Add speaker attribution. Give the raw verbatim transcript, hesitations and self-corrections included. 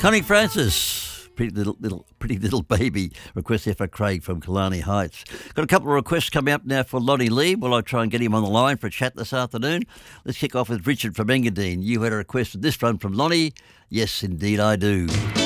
Speaker 1: Connie Francis, pretty little, little, pretty little baby. Request there for Craig from Killarney Heights. Got a couple of requests coming up now for Lonnie Lee. Will I try and get him on the line for a chat this afternoon? Let's kick off with Richard from Engadine. You had a request for this one from Lonnie. Yes, indeed I do.